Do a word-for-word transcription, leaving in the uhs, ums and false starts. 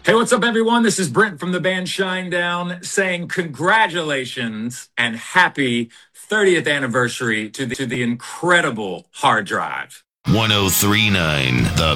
Hey, what's up, everyone? This is Brent from the band Shinedown saying congratulations and happy thirtieth anniversary to the, to the incredible hard drive. ten thirty-nine The